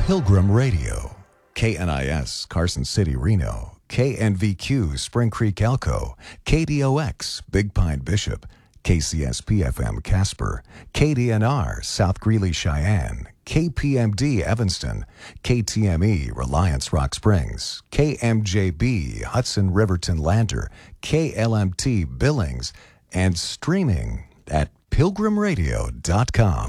Pilgrim Radio, KNIS, Carson City, Reno, KNVQ, Spring Creek, Elko, KDOX, Big Pine, Bishop, KCSP-FM, Casper, KDNR, South Greeley, Cheyenne, KPMD, Evanston, KTME, Reliance, Rock Springs, KMJB, Hudson, Riverton, Lander, KLMT, Billings, and streaming at pilgrimradio.com.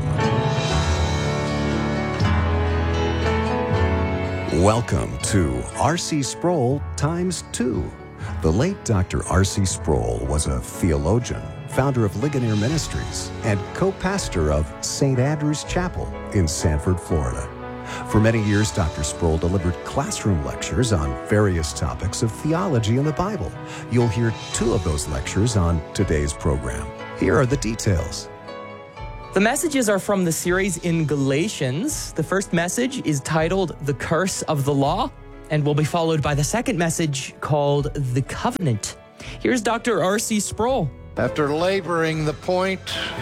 Welcome to R.C. Sproul times 2. The late Dr. R.C. Sproul was a theologian, founder of Ligonier Ministries, and co-pastor of St. Andrew's Chapel in Sanford, Florida. For many years, Dr. Sproul delivered classroom lectures on various topics of theology and the Bible. You'll hear 2 of those lectures on today's program. Here are the details. The messages are from the series in Galatians. The first message is titled The Curse of the Law, and will be followed by the second message called The Covenant. Here's Dr. R.C. Sproul. After laboring the point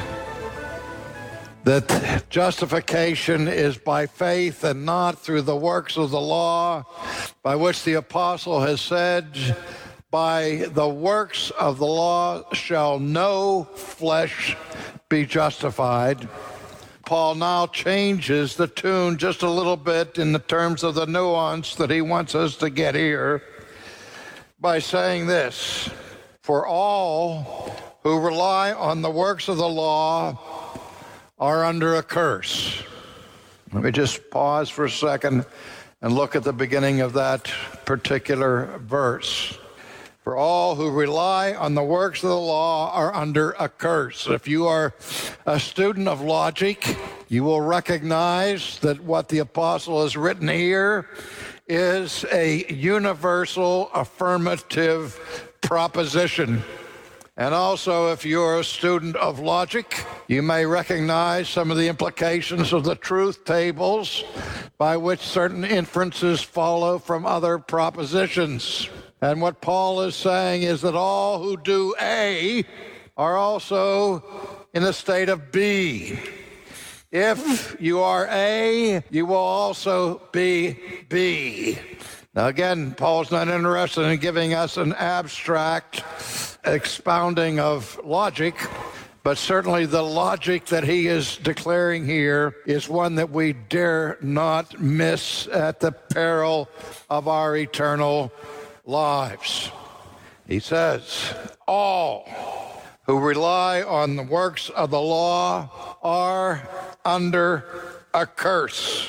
that justification is by faith and not through the works of the law, by which the apostle has said, by the works of the law shall no flesh be justified, Paul now changes the tune just a little bit in the terms of the nuance that he wants us to get here by saying this: for all who rely on the works of the law are under a curse. Let me just pause for a second and look at the beginning of that particular verse. For all who rely on the works of the law are under a curse. If you are a student of logic, you will recognize that what the apostle has written here is a universal affirmative proposition. And also, if you're a student of logic, you may recognize some of the implications of the truth tables by which certain inferences follow from other propositions. And what Paul is saying is that all who do A are also in a state of B. If you are A, you will also be B. Now again, Paul's not interested in giving us an abstract expounding of logic, but certainly the logic that he is declaring here is one that we dare not miss at the peril of our eternal lives. He says, all who rely on the works of the law are under a curse.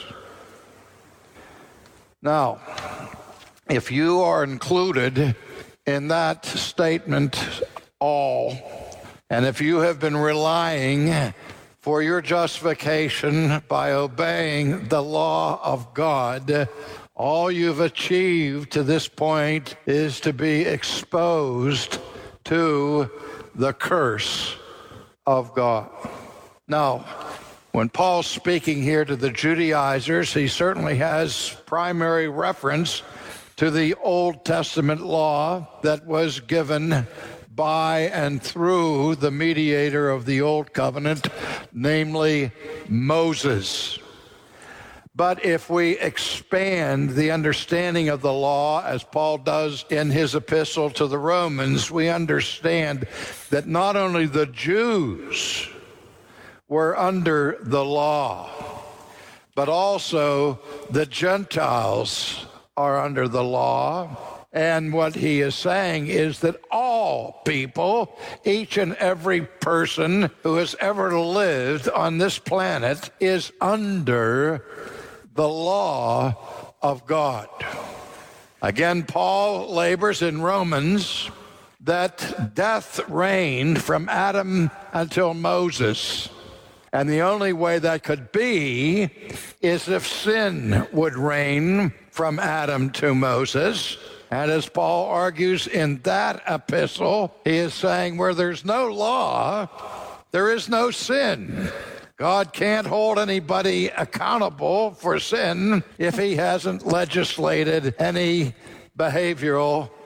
Now, if you are included in that statement, all, and if you have been relying for your justification by obeying the law of God, all you've achieved to this point is to be exposed to the curse of God. Now, when Paul's speaking here to the Judaizers, he certainly has primary reference to the Old Testament law that was given by and through the mediator of the Old Covenant, namely Moses. But if we expand the understanding of the law, as Paul does in his epistle to the Romans, we understand that not only the Jews were under the law, but also the Gentiles are under the law. And what he is saying is that all people, each and every person who has ever lived on this planet, is under the law of God. Again, Paul labors in Romans that death reigned from Adam until Moses. And the only way that could be is if sin would reign from Adam to Moses. And as Paul argues in that epistle, he is saying where there's no law, there is no sin. God can't hold anybody accountable for sin if he hasn't legislated any behavioral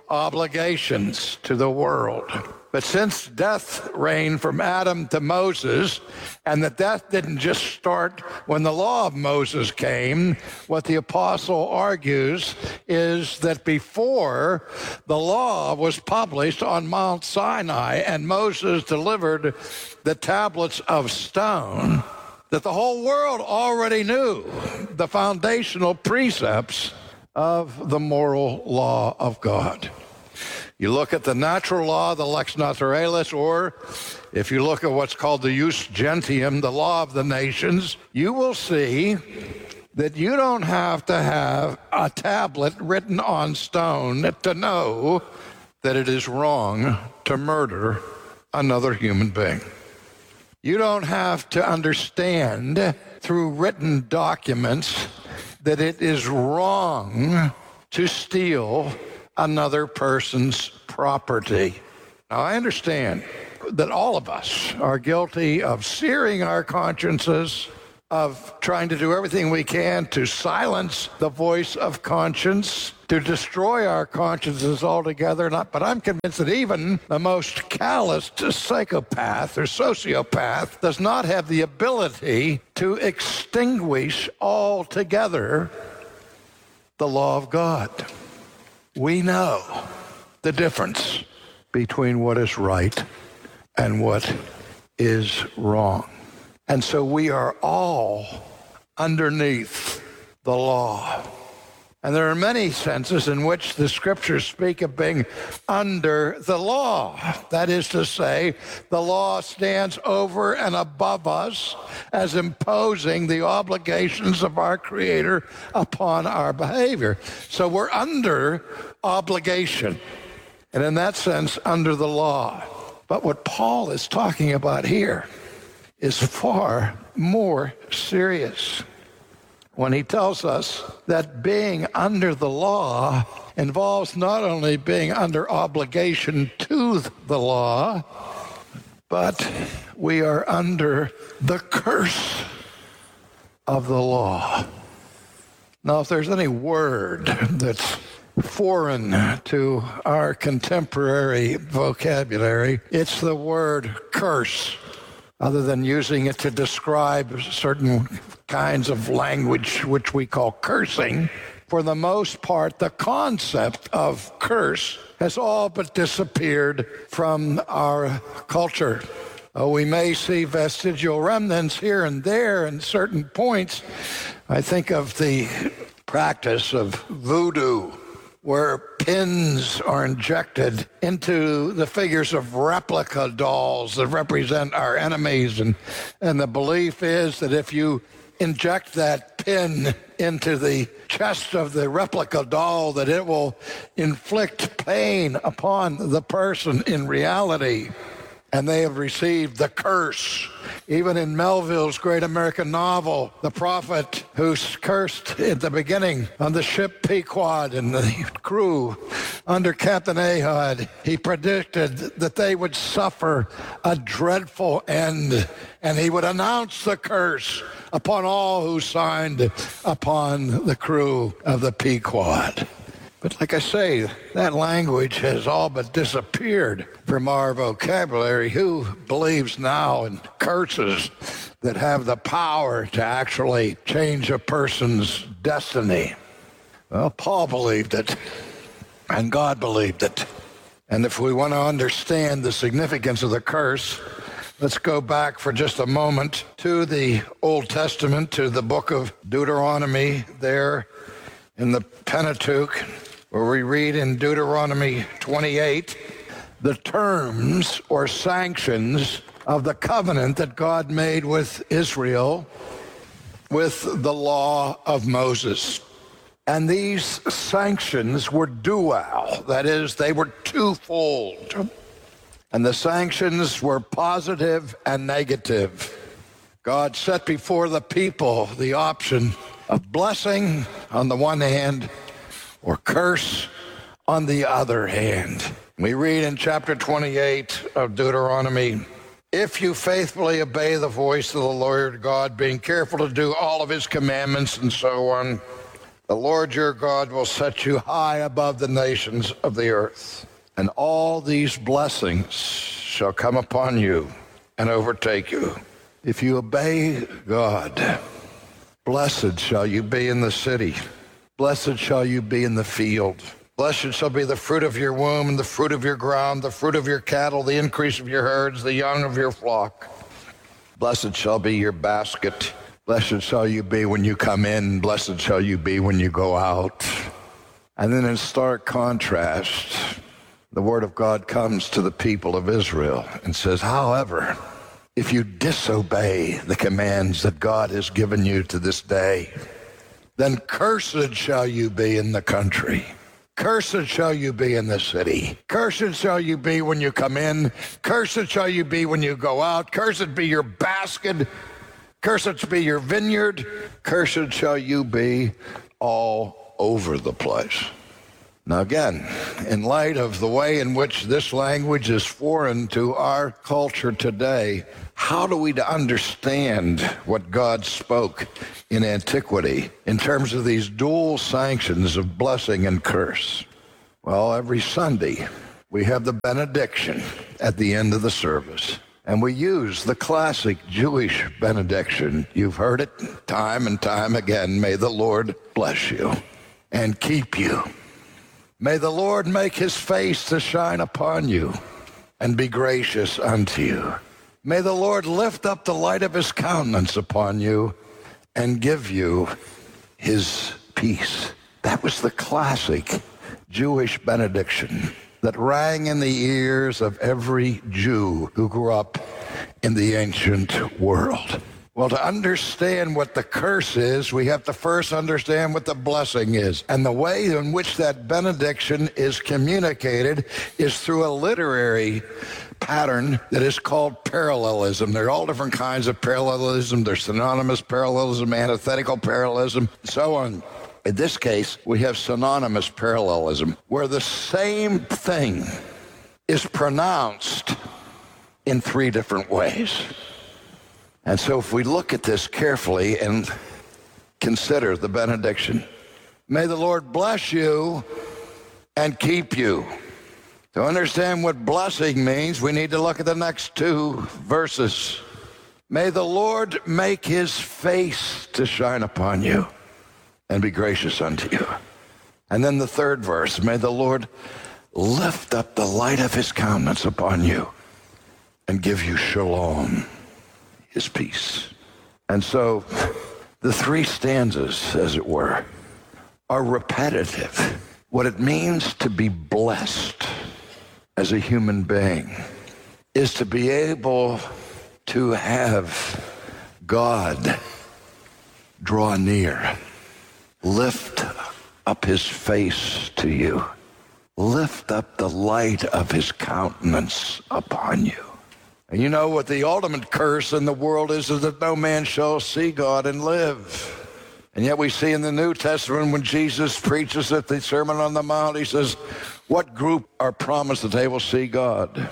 obligations to the world. But since death reigned from Adam to Moses, and that death didn't just start when the law of Moses came, what the apostle argues is that before the law was published on Mount Sinai and Moses delivered the tablets of stone, that the whole world already knew the foundational precepts of the moral law of God. You look at the natural law, the lex naturalis, or if you look at what's called the jus gentium, the law of the nations, you will see that you don't have to have a tablet written on stone to know that it is wrong to murder another human being. You don't have to understand through written documents that it is wrong to steal another person's property. Now, I understand that all of us are guilty of searing our consciences, of trying to do everything we can to silence the voice of conscience, to destroy our consciences altogether. But I'm convinced that even the most calloused psychopath or sociopath does not have the ability to extinguish altogether the law of God. We know the difference between what is right and what is wrong. And so we are all underneath the law. And there are many senses in which the scriptures speak of being under the law. That is to say, the law stands over and above us as imposing the obligations of our Creator upon our behavior. So we're under obligation, and in that sense, under the law. But what Paul is talking about here is far more serious when he tells us that being under the law involves not only being under obligation to the law, but we are under the curse of the law. Now, if there's any word that's foreign to our contemporary vocabulary, it's the word curse, other than using it to describe certain kinds of language which we call cursing. For the most part, the concept of curse has all but disappeared from our culture. We may see vestigial remnants here and there in certain points. I think of the practice of voodoo, where pins are injected into the figures of replica dolls that represent our enemies. And the belief is that if you inject that pin into the chest of the replica doll, that it will inflict pain upon the person in reality. And they have received the curse. Even in Melville's great American novel, the prophet who's cursed at the beginning on the ship Pequod and the crew under Captain Ahab, he predicted that they would suffer a dreadful end, and he would announce the curse upon all who signed upon the crew of the Pequod. But like I say, that language has all but disappeared from our vocabulary. Who believes now in curses that have the power to actually change a person's destiny? Well, Paul believed it, and God believed it. And if we want to understand the significance of the curse, let's go back for just a moment to the Old Testament, to the book of Deuteronomy there in the Pentateuch, where we read in Deuteronomy 28 the terms or sanctions of the covenant that God made with Israel with the law of Moses. And these sanctions were dual, that is, they were twofold. And the sanctions were positive and negative. God set before the people the option of blessing on the one hand, or curse on the other hand. We read in chapter 28 of Deuteronomy, if you faithfully obey the voice of the Lord God, being careful to do all of his commandments and so on, The Lord your God will set you high above the nations of the earth, and all these blessings shall come upon you and overtake you. If you obey God, blessed shall you be in the city. Blessed shall you be in the field. Blessed shall be the fruit of your womb and the fruit of your ground, the fruit of your cattle, the increase of your herds, the young of your flock. Blessed shall be your basket. Blessed shall you be when you come in. Blessed shall you be when you go out. And then in stark contrast, the word of God comes to the people of Israel and says, however, if you disobey the commands that God has given you to this day, then cursed shall you be in the country. Cursed shall you be in the city. Cursed shall you be when you come in. Cursed shall you be when you go out. Cursed be your basket. Cursed be your vineyard. Cursed shall you be all over the place. Now again, in light of the way in which this language is foreign to our culture today, how do we understand what God spoke in antiquity in terms of these dual sanctions of blessing and curse? Well, every Sunday we have the benediction at the end of the service. And we use the classic Jewish benediction. You've heard it time and time again. May the Lord bless you and keep you. May the Lord make his face to shine upon you and be gracious unto you. May the Lord lift up the light of his countenance upon you and give you his peace. That was the classic Jewish benediction that rang in the ears of every Jew who grew up in the ancient world. Well, to understand what the curse is, we have to first understand what the blessing is. And the way in which that benediction is communicated is through a literary pattern that is called parallelism. There are all different kinds of parallelism. There's synonymous parallelism, antithetical parallelism, and so on. In this case, we have synonymous parallelism, where the same thing is pronounced in three different ways. And so if we look at this carefully and consider the benediction, may the Lord bless you and keep you. To understand what blessing means, we need to look at the next two verses. May the Lord make his face to shine upon you and be gracious unto you. And then the third verse, may the Lord lift up the light of his countenance upon you and give you shalom, his peace. And so the three stanzas, as it were, are repetitive. What it means to be blessed as a human being is to be able to have God draw near, lift up his face to you, lift up the light of his countenance upon you. And you know what the ultimate curse in the world is that no man shall see God and live. And yet we see in the New Testament when Jesus preaches at the Sermon on the Mount, he says, what group are promised that they will see God?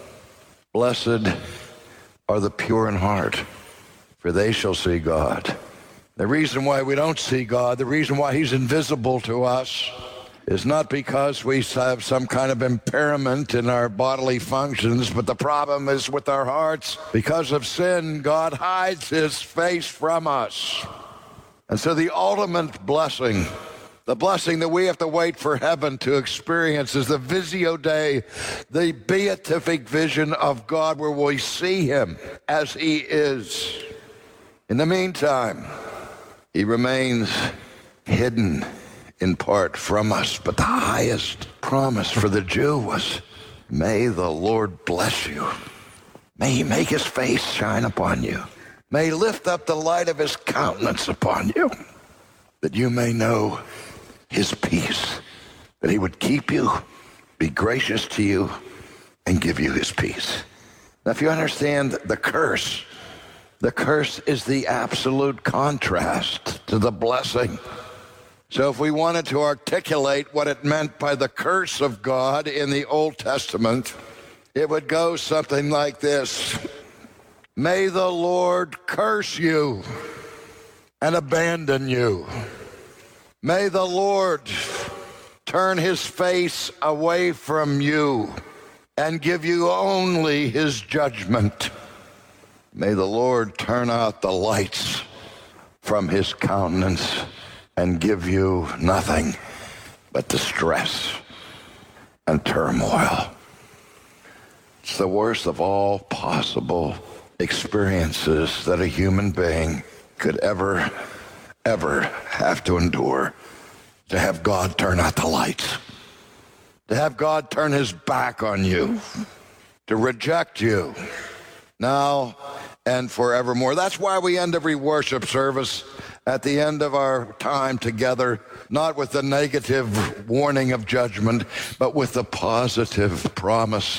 Blessed are the pure in heart, for they shall see God. The reason why we don't see God, the reason why he's invisible to us, is not because we have some kind of impairment in our bodily functions, but the problem is with our hearts. Because of sin, God hides his face from us. And so the ultimate blessing, the blessing that we have to wait for heaven to experience, is the Visio Dei, the beatific vision of God where we see him as he is. In the meantime, he remains hidden in part from us, but the highest promise for the Jew was, may the Lord bless you. May he make his face shine upon you. May he lift up the light of his countenance upon you, that you may know his peace, that he would keep you, be gracious to you, and give you his peace. Now, if you understand the curse is the absolute contrast to the blessing. So if we wanted to articulate what it meant by the curse of God in the Old Testament, it would go something like this. May the Lord curse you and abandon you. May the Lord turn his face away from you and give you only his judgment. May the Lord turn out the lights from his countenance and give you nothing but distress and turmoil. It's the worst of all possible experiences that a human being could ever have to endure. To have God turn out the lights. To have God turn his back on you. To reject you. Now and forevermore. That's why we end every worship service at the end of our time together, not with the negative warning of judgment, but with the positive promise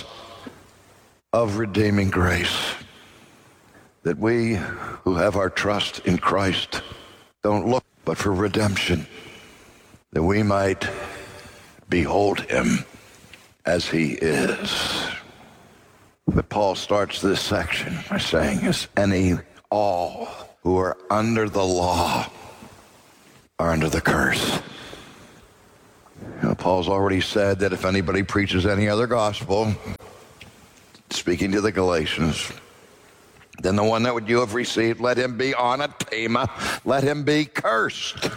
of redeeming grace. That we who have our trust in Christ don't look but for redemption, that we might behold him as he is. But Paul starts this section by saying, "As all who are under the law are under the curse." You know, Paul's already said that if anybody preaches any other gospel, speaking to the Galatians, than the one that you have received, let him be anathema, let him be cursed.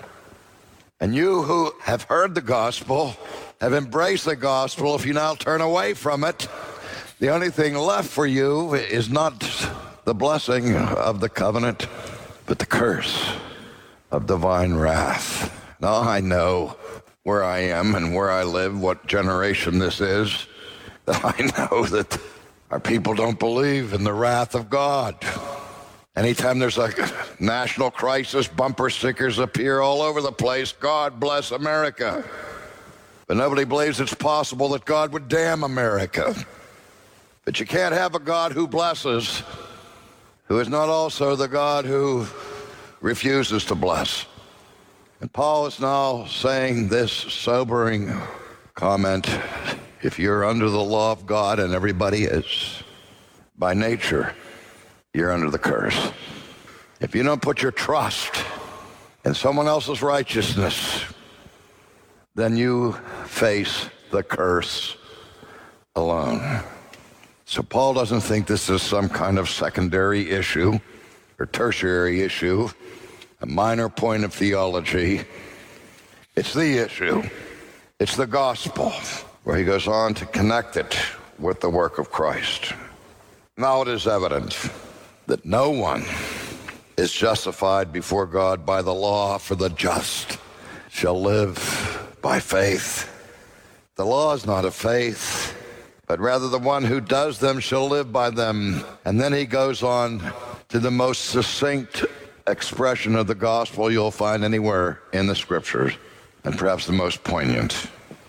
And you who have heard the gospel, have embraced the gospel, if you now turn away from it, the only thing left for you is not the blessing of the covenant, but the curse of divine wrath. Now I know where I am and where I live, what generation this is, that I know that our people don't believe in the wrath of God. Anytime there's a national crisis, bumper stickers appear all over the place. God bless America. But nobody believes it's possible that God would damn America. But you can't have a God who blesses, who is not also the God who refuses to bless. And Paul is now saying this sobering comment. If you're under the law of God, and everybody is, by nature, you're under the curse. If you don't put your trust in someone else's righteousness, then you face the curse alone. So Paul doesn't think this is some kind of secondary issue or tertiary issue, a minor point of theology. It's the issue. It's the gospel, where he goes on to connect it with the work of Christ. Now it is evident that no one is justified before God by the law, for the just shall live by faith. The law is not of faith, but rather the one who does them shall live by them. And then he goes on to the most succinct expression of the gospel you'll find anywhere in the scriptures, and perhaps the most poignant.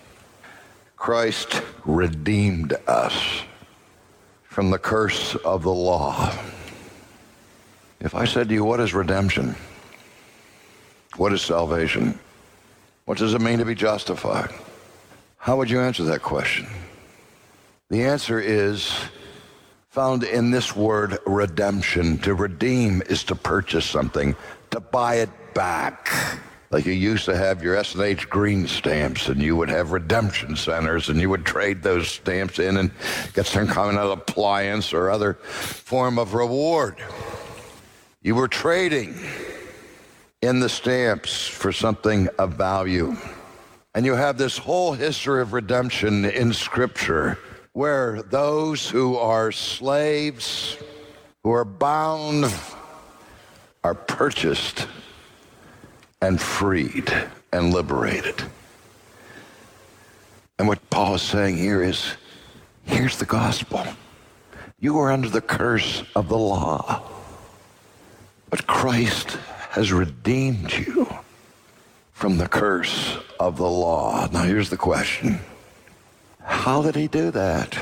Christ redeemed us from the curse of the law. If I said to you, what is redemption? What is salvation? What does it mean to be justified? How would you answer that question? The answer is found in this word redemption. To redeem is to purchase something, to buy it back. Like you used to have your S&H green stamps, and you would have redemption centers, and you would trade those stamps in and get some kind of appliance or other form of reward. You were trading in the stamps for something of value. And you have this whole history of redemption in Scripture, where those who are slaves, who are bound, are purchased and freed and liberated. And what Paul is saying here is, here's the gospel. You are under the curse of the law, but Christ has redeemed you from the curse of the law. Now here's the question. How did he do that?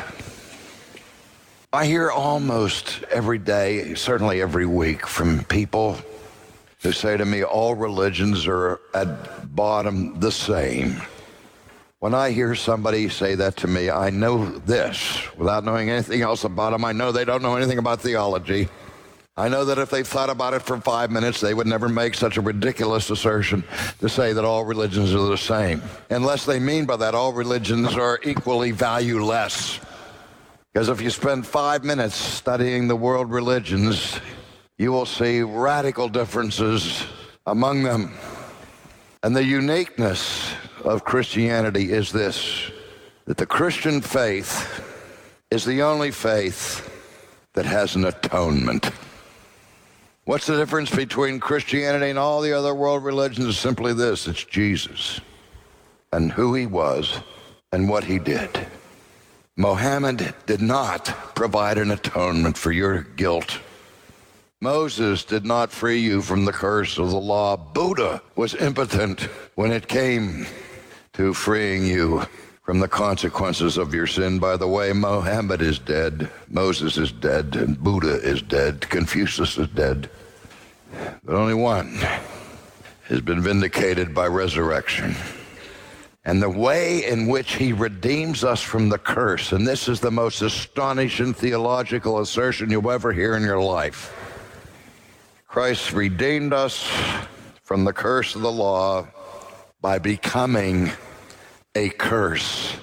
I hear almost every day, certainly every week, from people who say to me, all religions are at bottom the same. When I hear somebody say that to me, I know this. Without knowing anything else about them, I know they don't know anything about theology. I know that if they thought about it for 5 minutes, they would never make such a ridiculous assertion to say that all religions are the same, unless they mean by that all religions are equally valueless. Because if you spend 5 minutes studying the world religions, you will see radical differences among them. And the uniqueness of Christianity is this, that the Christian faith is the only faith that has an atonement. What's the difference between Christianity and all the other world religions? Is simply this: it's Jesus and who he was and what he did. Mohammed did not provide an atonement for your guilt. Moses did not free you from the curse of the law. Buddha was impotent when it came to freeing you from the consequences of your sin. By the way, Mohammed is dead, Moses is dead, and Buddha is dead, Confucius is dead. But only one has been vindicated by resurrection. And the way in which he redeems us from the curse, and this is the most astonishing theological assertion you'll ever hear in your life. Christ redeemed us from the curse of the law by becoming a curse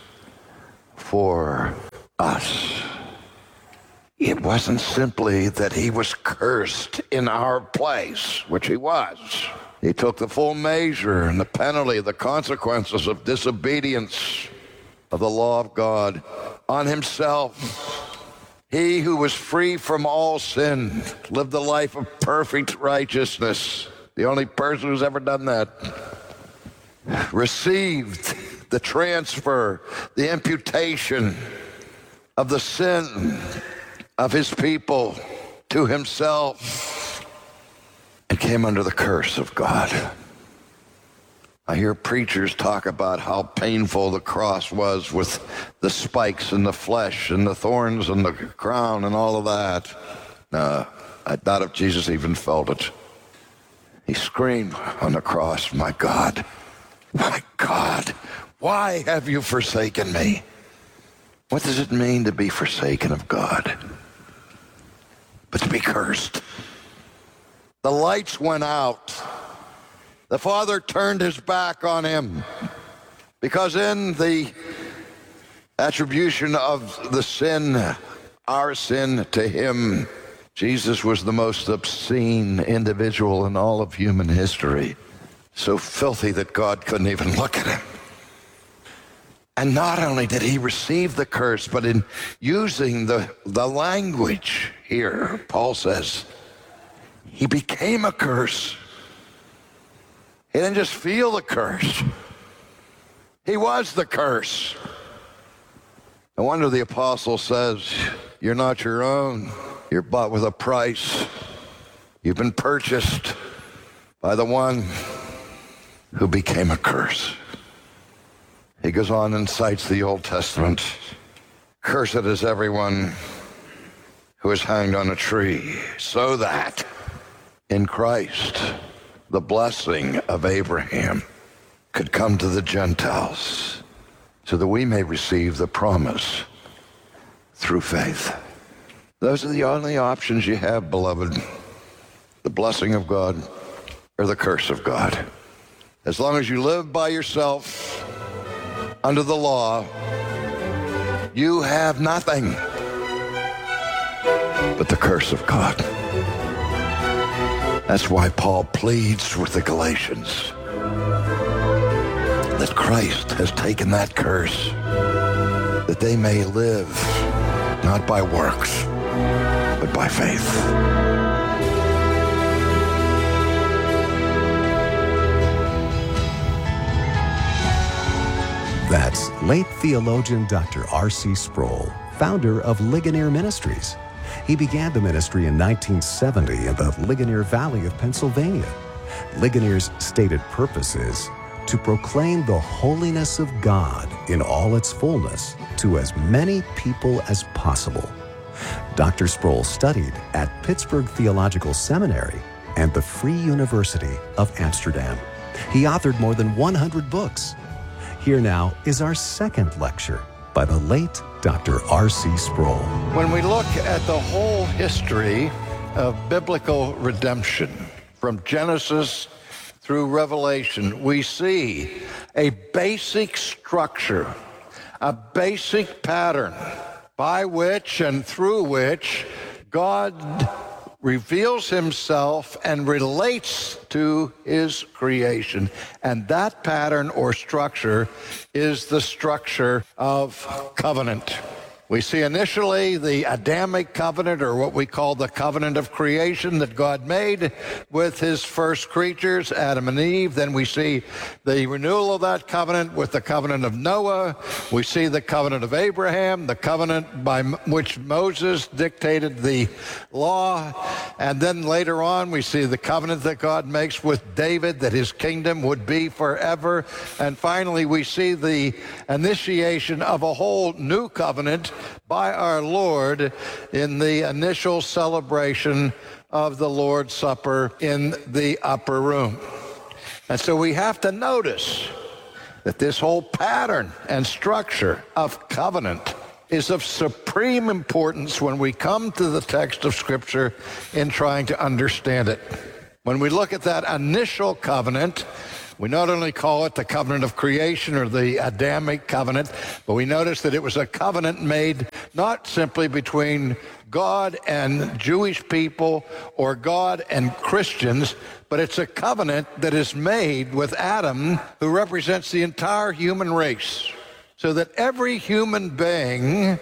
for us. It wasn't simply that he was cursed in our place, which he was. He took the full measure and the penalty, the consequences of disobedience of the law of God on himself. He who was free from all sin lived a life of perfect righteousness. The only person who's ever done that. Received the transfer, the imputation of the sin of his people to himself, and came under the curse of God. I hear preachers talk about how painful the cross was with the spikes in the flesh and the thorns and the crown and all of that. No, I doubt if Jesus even felt it. He screamed on the cross, my God, why have you forsaken me? What does it mean to be forsaken of God? But to be cursed. The lights went out. The Father turned his back on him because in the attribution of the sin, our sin to him, Jesus was the most obscene individual in all of human history. So filthy that God couldn't even look at him. And not only did he receive the curse, but in using the language here, Paul says, he became a curse. He didn't just feel the curse. He was the curse. No wonder the apostle says, you're not your own. You're bought with a price. You've been purchased by the one who became a curse. He goes on and cites the Old Testament. Cursed is everyone who is hanged on a tree, so that in Christ the blessing of Abraham could come to the Gentiles, so that we may receive the promise through faith. Those are the only options you have, beloved. The blessing of God or the curse of God. As long as you live by yourself under the law, you have nothing but the curse of God. That's why Paul pleads with the Galatians that Christ has taken that curse, that they may live not by works, but by faith. That's late theologian Dr. R.C. Sproul, founder of Ligonier Ministries. He began the ministry in 1970 in the Ligonier Valley of Pennsylvania. Ligonier's stated purpose is to proclaim the holiness of God in all its fullness to as many people as possible. Dr. Sproul studied at Pittsburgh Theological Seminary and the Free University of Amsterdam. He authored more than 100 books. Here now is our second lecture by the late Dr. R.C. Sproul. When we look at the whole history of biblical redemption, from Genesis through Revelation, we see a basic structure, a basic pattern by which and through which God reveals himself and relates to his creation. And that pattern or structure is the structure of covenant. We see initially the Adamic covenant, or what we call the covenant of creation that God made with his first creatures, Adam and Eve. Then we see the renewal of that covenant with the covenant of Noah. We see the covenant of Abraham, the covenant by which Moses dictated the law. And then later on, we see the covenant that God makes with David, that his kingdom would be forever. And finally, we see the initiation of a whole new covenant by our Lord in the initial celebration of the Lord's Supper in the upper room. And so we have to notice that this whole pattern and structure of covenant is of supreme importance when we come to the text of Scripture in trying to understand it. When we look at that initial covenant, we not only call it the covenant of creation or the Adamic covenant, but we notice that it was a covenant made not simply between God and Jewish people or God and Christians, but it's a covenant that is made with Adam, who represents the entire human race, so that every human being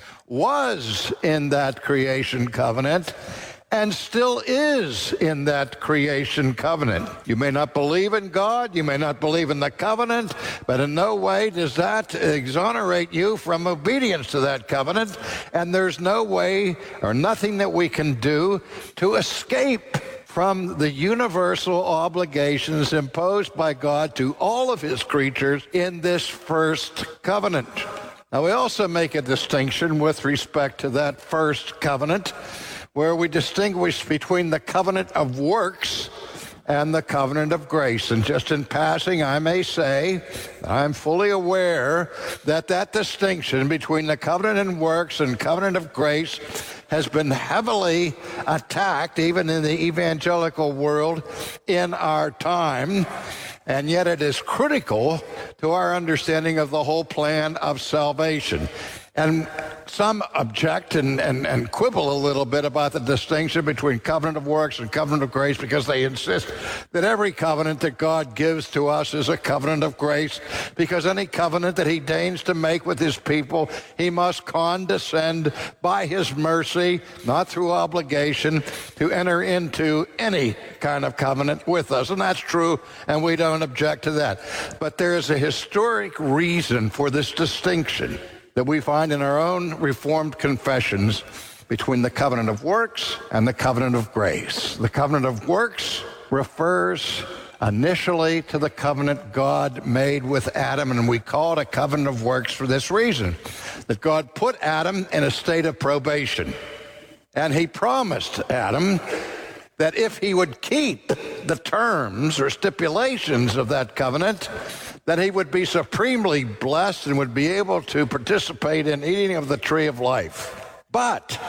was in that creation covenant and still is in that creation covenant. You may not believe in God, you may not believe in the covenant, but in no way does that exonerate you from obedience to that covenant, and there's no way or nothing that we can do to escape from the universal obligations imposed by God to all of his creatures in this first covenant. Now, we also make a distinction with respect to that first covenant, where we distinguish between the covenant of works and the covenant of grace. And just in passing, I may say, I'm fully aware that that distinction between the covenant and works and covenant of grace has been heavily attacked, even in the evangelical world in our time. And yet it is critical to our understanding of the whole plan of salvation. And some object and quibble a little bit about the distinction between covenant of works and covenant of grace, because they insist that every covenant that God gives to us is a covenant of grace, because any covenant that he deigns to make with his people, he must condescend by his mercy, not through obligation, to enter into any kind of covenant with us. And that's true, and we don't object to that. But there is a historic reason for this distinction that we find in our own Reformed confessions between the covenant of works and the covenant of grace. The covenant of works refers initially to the covenant God made with Adam, and we call it a covenant of works for this reason, that God put Adam in a state of probation, and he promised Adam that if he would keep the terms or stipulations of that covenant, that he would be supremely blessed and would be able to participate in eating of the tree of life. But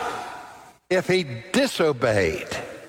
if he disobeyed,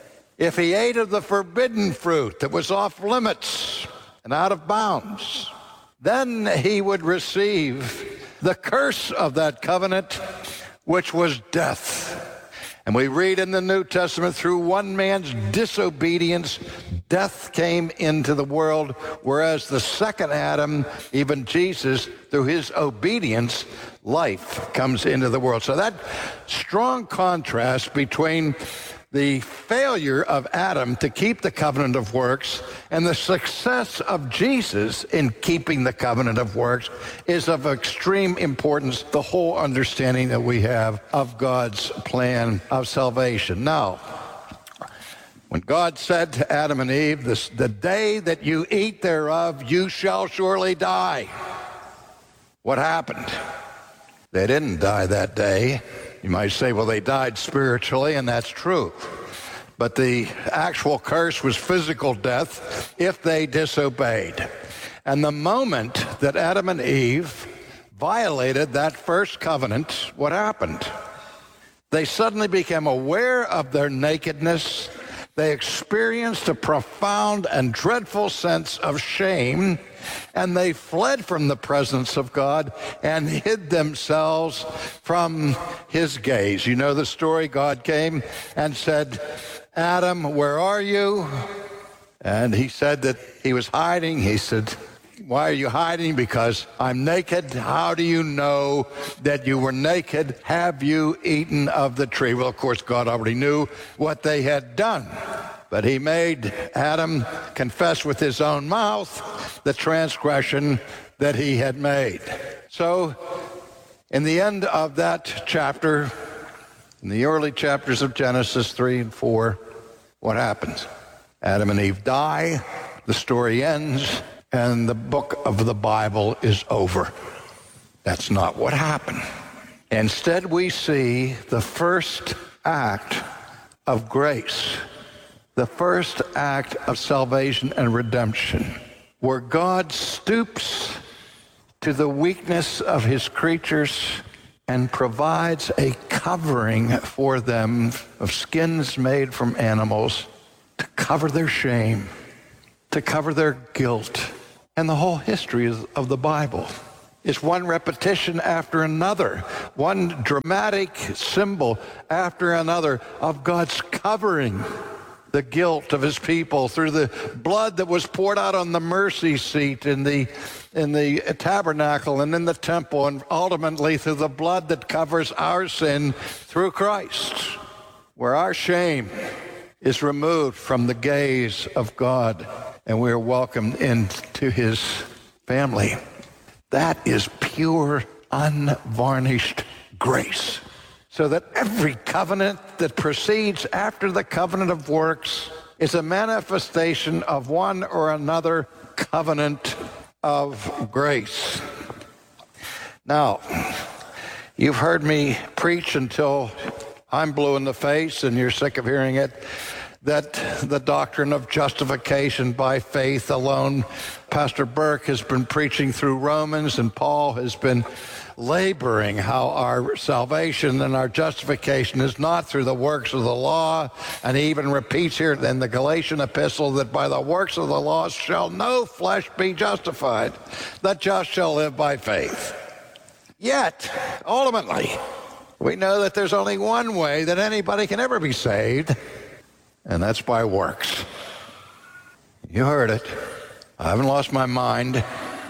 if he ate of the forbidden fruit that was off limits and out of bounds, then he would receive the curse of that covenant, which was death. And we read in the New Testament, through one man's disobedience, death came into the world, whereas the second Adam, even Jesus, through his obedience, life comes into the world. So that strong contrast between the failure of Adam to keep the covenant of works and the success of Jesus in keeping the covenant of works is of extreme importance, the whole understanding that we have of God's plan of salvation. Now, when God said to Adam and Eve, the day that you eat thereof, you shall surely die. What happened? They didn't die that day. You might say, well, they died spiritually, and that's true. But the actual curse was physical death if they disobeyed. And the moment that Adam and Eve violated that first covenant, what happened? They suddenly became aware of their nakedness. They experienced a profound and dreadful sense of shame, and they fled from the presence of God and hid themselves from his gaze. You know the story. God came and said, "Adam, where are you?" And he said that he was hiding. He said, "Why are you hiding?" "Because I'm naked." "How do you know that you were naked? Have you eaten of the tree?" Well, of course, God already knew what they had done. But he made Adam confess with his own mouth the transgression that he had made. So, in the end of that chapter, in the early chapters of Genesis 3 and 4, what happens? Adam and Eve die, the story ends, and the book of the Bible is over. That's not what happened. Instead, we see the first act of grace, the first act of salvation and redemption, where God stoops to the weakness of his creatures and provides a covering for them of skins made from animals to cover their shame, to cover their guilt. And the whole history of the Bible is one repetition after another, one dramatic symbol after another of God's covering the guilt of his people through the blood that was poured out on the mercy seat in the tabernacle and in the temple, and ultimately through the blood that covers our sin through Christ, where our shame is removed from the gaze of God and we are welcomed into his family. That is pure, unvarnished grace. So that every covenant that proceeds after the covenant of works is a manifestation of one or another covenant of grace. Now, you've heard me preach until I'm blue in the face and you're sick of hearing it, that the doctrine of justification by faith alone. Pastor Burke has been preaching through Romans, and Paul has been laboring how our salvation and our justification is not through the works of the law. And he even repeats here in the Galatian epistle that by the works of the law shall no flesh be justified. The just shall live by faith. Yet, ultimately, we know that there's only one way that anybody can ever be saved, and that's by works. You heard it. I haven't lost my mind.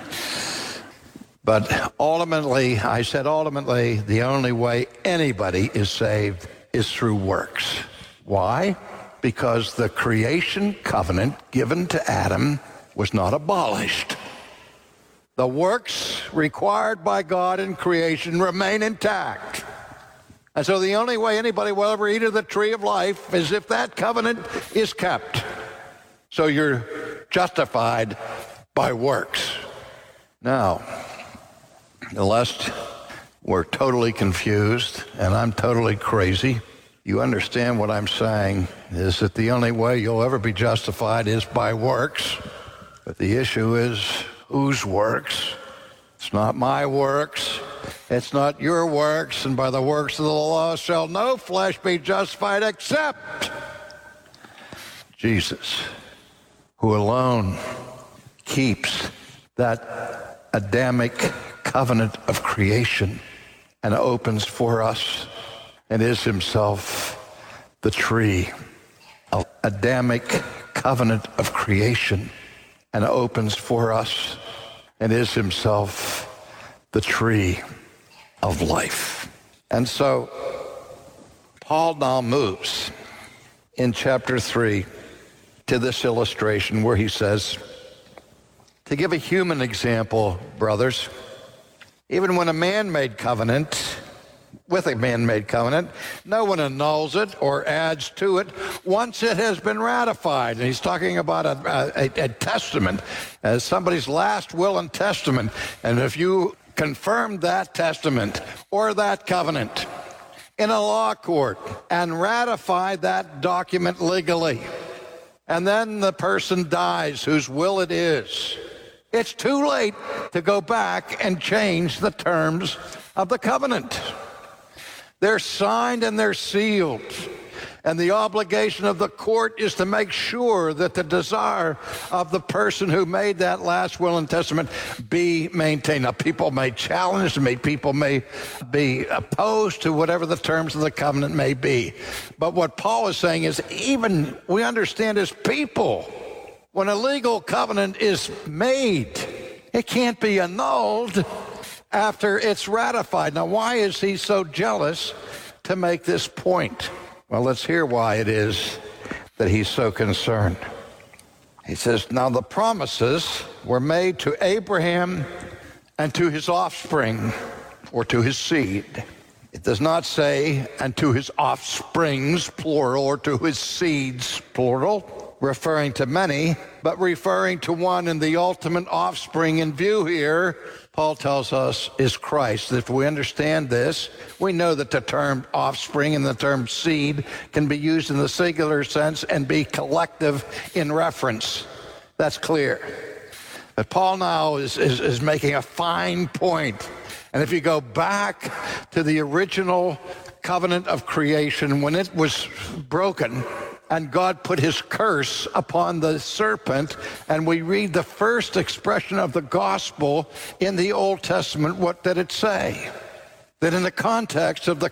But ultimately, I said ultimately, the only way anybody is saved is through works. Why? Because the creation covenant given to Adam was not abolished. The works required by God in creation remain intact. And so the only way anybody will ever eat of the tree of life is if that covenant is kept. So you're justified by works. Now, unless we're totally confused and I'm totally crazy, you understand what I'm saying is that the only way you'll ever be justified is by works. But the issue is whose works? It's not my works. It's not your works. And by the works of the law shall no flesh be justified except Jesus, who alone keeps that Adamic covenant of creation and opens for us and is himself the tree. An Adamic covenant of creation and opens for us and is himself the tree of life. And so Paul now moves in chapter 3 to this illustration where he says, to give a human example, brothers, even when a man-made covenant, with a man-made covenant, no one annuls it or adds to it once it has been ratified. And he's talking about a testament, as somebody's last will and testament. And if you confirm that testament or that covenant in a law court and ratify that document legally, and then the person dies whose will it is, it's too late to go back and change the terms of the covenant. They're signed and they're sealed. And the obligation of the court is to make sure that the desire of the person who made that last will and testament be maintained. Now, people may challenge me, people may be opposed to whatever the terms of the covenant may be. But what Paul is saying is, even we understand as people, when a legal covenant is made, it can't be annulled after it's ratified. Now, why is he so jealous to make this point? Well, let's hear why it is that he's so concerned. He says, now the promises were made to Abraham and to his offspring, or to his seed. It does not say, and to his offsprings, plural, or to his seeds, plural, referring to many, but referring to one, and the ultimate offspring in view here, Paul tells us, is Christ. If we understand this, we know that the term offspring and the term seed can be used in the singular sense and be collective in reference. That's clear. But Paul now is making a fine point. And if you go back to the original covenant of creation, when it was broken, and God put his curse upon the serpent, and we read the first expression of the gospel in the Old Testament, what did it say? That in the context of the